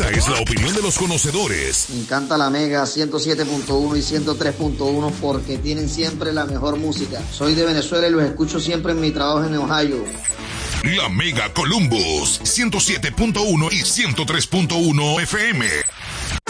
Esta es la opinión de los conocedores. Me encanta la Mega 107.1 y 103.1 porque tienen siempre la mejor música. Soy de Venezuela y los escucho siempre en mi trabajo en Ohio. La Mega Columbus 107.1 y 103.1 FM.